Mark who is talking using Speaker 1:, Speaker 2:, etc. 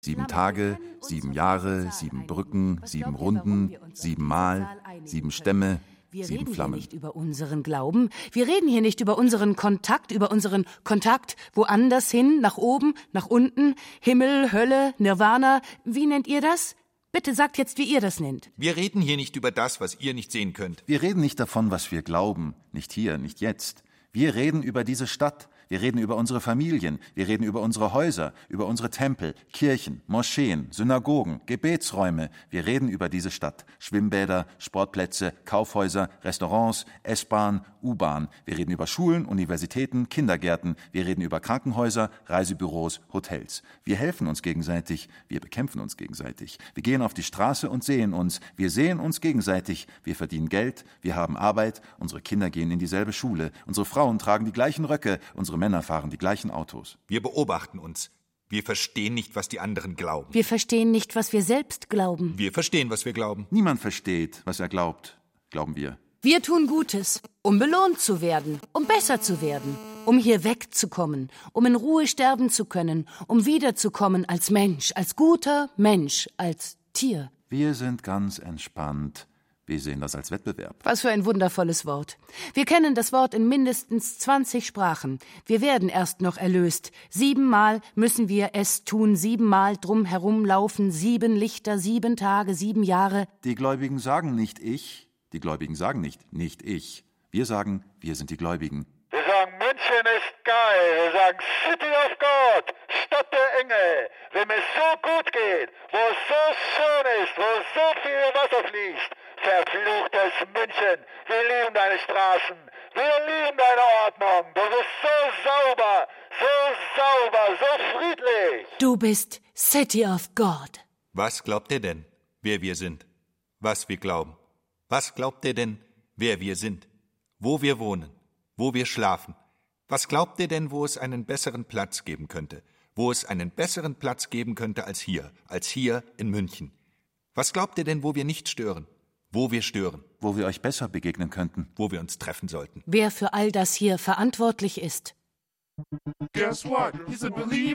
Speaker 1: 7 Tage, 7 Jahre, 7 Brücken, 7 Runden, 7 Mal, 7 Stämme, 7 Flammen.
Speaker 2: Wir reden hier nicht über unseren Glauben. Wir reden hier nicht über unseren Kontakt woanders hin, nach oben, nach unten, Himmel, Hölle, Nirvana. Wie nennt ihr das? Bitte sagt jetzt, wie ihr das nennt.
Speaker 3: Wir reden hier nicht über das, was ihr nicht sehen könnt.
Speaker 1: Wir reden nicht davon, was wir glauben. Nicht hier, nicht jetzt. Wir reden über diese Stadt. Wir reden über unsere Familien, wir reden über unsere Häuser, über unsere Tempel, Kirchen, Moscheen, Synagogen, Gebetsräume. Wir reden über diese Stadt. Schwimmbäder, Sportplätze, Kaufhäuser, Restaurants, S-Bahn, U-Bahn. Wir reden über Schulen, Universitäten, Kindergärten. Wir reden über Krankenhäuser, Reisebüros, Hotels. Wir helfen uns gegenseitig, wir bekämpfen uns gegenseitig. Wir gehen auf die Straße und sehen uns. Wir sehen uns gegenseitig. Wir verdienen Geld, wir haben Arbeit. Unsere Kinder gehen in dieselbe Schule. Unsere Frauen tragen die gleichen Röcke. Unsere Männer fahren die gleichen Autos.
Speaker 3: Wir beobachten uns. Wir verstehen nicht, was die anderen glauben.
Speaker 2: Wir verstehen nicht, was wir selbst glauben.
Speaker 3: Wir verstehen, was wir glauben.
Speaker 1: Niemand versteht, was er glaubt, glauben wir.
Speaker 2: Wir tun Gutes, um belohnt zu werden, um besser zu werden, um hier wegzukommen, um in Ruhe sterben zu können, um wiederzukommen als Mensch, als guter Mensch, als Tier.
Speaker 1: Wir sind ganz entspannt. Wir sehen das als Wettbewerb.
Speaker 2: Was für ein wundervolles Wort. Wir kennen das Wort in mindestens 20 Sprachen. Wir werden erst noch erlöst. 7-mal müssen wir es tun, 7-mal drum herumlaufen, 7 Lichter, 7 Tage, 7 Jahre.
Speaker 1: Die Gläubigen sagen nicht ich. Die Gläubigen sagen nicht ich. Wir sagen, wir sind die Gläubigen.
Speaker 4: Wir sagen, München ist geil. Wir sagen, City of God, Stadt der Engel. Wem es so gut geht, wo es so schön ist, wo so viel Wasser fließt. Verfluchtes München, wir lieben deine Straßen, wir lieben deine Ordnung, du bist so friedlich.
Speaker 2: Du bist City of God.
Speaker 3: Was glaubt ihr denn, wer wir sind? Was wir glauben? Was glaubt ihr denn, wer wir sind? Wo wir wohnen? Wo wir schlafen? Was glaubt ihr denn, wo es einen besseren Platz geben könnte? Wo es einen besseren Platz geben könnte als hier in München? Was glaubt ihr denn, wo wir nicht stören? Wo wir stören.
Speaker 1: Wo wir euch besser begegnen könnten.
Speaker 3: Wo wir uns treffen sollten.
Speaker 2: Wer für all das hier verantwortlich ist.
Speaker 5: Guess what? He's a believer.